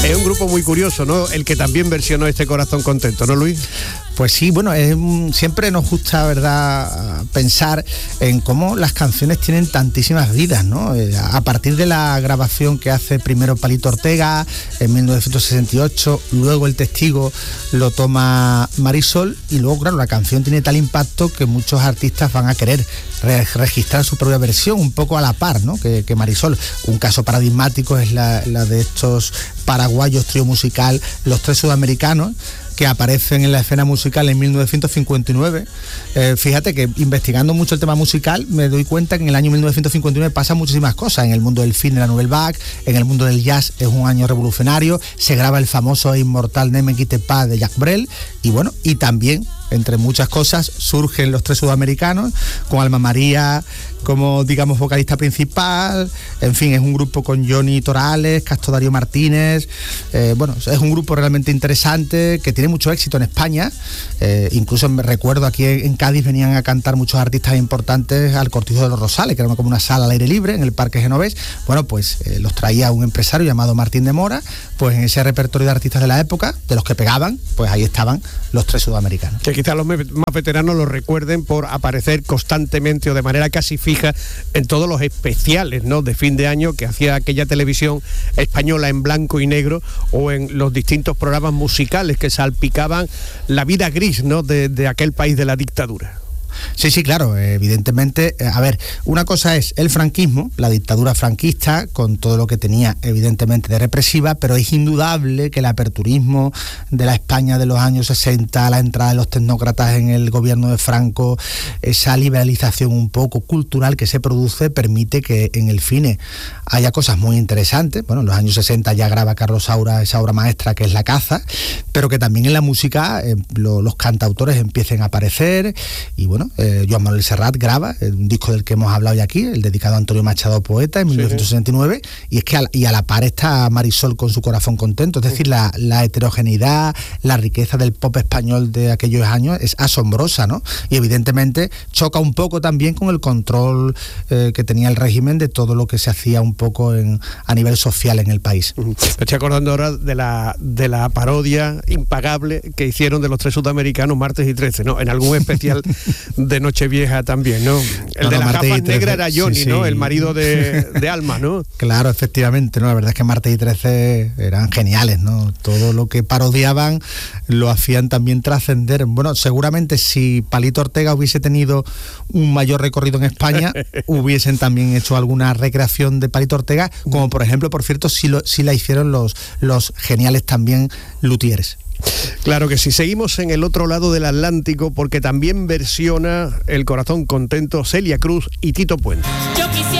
Es un grupo muy curioso, ¿no? El que también versionó este Corazón Contento, ¿no, Luis? Pues sí, bueno, siempre nos gusta, ¿verdad?, pensar en cómo las canciones tienen tantísimas vidas, ¿no? A partir de la grabación que hace primero Palito Ortega en 1968, luego El Testigo lo toma Marisol y luego, claro, la canción tiene tal impacto que muchos artistas van a querer registrar su propia versión, un poco a la par, ¿no?, que Marisol. Un caso paradigmático es la de estos paraguayos trío musical, Los Tres Sudamericanos, que aparecen en la escena musical en 1959. Fíjate que investigando mucho el tema musical me doy cuenta que en el año 1959 pasan muchísimas cosas. En el mundo del film de la Nouvelle Vague, en el mundo del jazz es un año revolucionario, se graba el famoso e inmortal Ne me quitte pas de Jacques Brel, y bueno, y también, entre muchas cosas, surgen Los Tres Sudamericanos, con Alma María como, digamos, vocalista principal. En fin, es un grupo con Johnny Torales, Casto Darío Martínez. Bueno, es un grupo realmente interesante que tiene mucho éxito en España. Incluso me recuerdo aquí en Cádiz venían a cantar muchos artistas importantes al Cortijo de los Rosales, que era como una sala al aire libre en el Parque Genovés. Bueno, pues los traía un empresario llamado Martín de Mora. Pues en ese repertorio de artistas de la época, de los que pegaban, pues ahí estaban Los Tres Sudamericanos. Que quizás los más veteranos lo recuerden por aparecer constantemente o de manera casi fija en todos los especiales, ¿no?, de fin de año que hacía aquella televisión española en blanco y negro, o en los distintos programas musicales que salpicaban la vida gris, ¿no?, de aquel país de la dictadura. Sí, claro, evidentemente. A ver, una cosa es el franquismo, la dictadura franquista, con todo lo que tenía evidentemente de represiva, pero es indudable que el aperturismo de la España de los años 60, la entrada de los tecnócratas en el gobierno de Franco, esa liberalización un poco cultural que se produce, permite que en el cine haya cosas muy interesantes. Bueno, en los años 60 ya graba Carlos Saura esa obra maestra que es La caza, pero que también en la música los cantautores empiecen a aparecer. Y bueno, Joan Manuel Serrat graba un disco del que hemos hablado ya aquí, el dedicado a Antonio Machado Poeta, en 1969, y es que a la par está Marisol con Su Corazón Contento. Es decir, la heterogeneidad, la riqueza del pop español de aquellos años es asombrosa, ¿no? Y evidentemente choca un poco también con el control que tenía el régimen de todo lo que se hacía un poco a nivel social en el país. Me estoy acordando ahora de la parodia impagable que hicieron de Los Tres Sudamericanos, Martes y 13, ¿no? En algún especial de Nochevieja también, ¿no? El de las gafas negras era Johnny, sí, ¿no? El marido de Alma, ¿no? Claro, efectivamente, ¿no? La verdad es que Martes y 13 eran geniales, ¿no? Todo lo que parodiaban lo hacían también trascender. Bueno, seguramente si Palito Ortega hubiese tenido un mayor recorrido en España, hubiesen también hecho alguna recreación de Palito Ortega, como por ejemplo, por cierto, sí la hicieron los geniales también luthieres. Claro que sí. Seguimos en el otro lado del Atlántico porque también versiona El Corazón Contento Celia Cruz y Tito Puente. Yo quisiera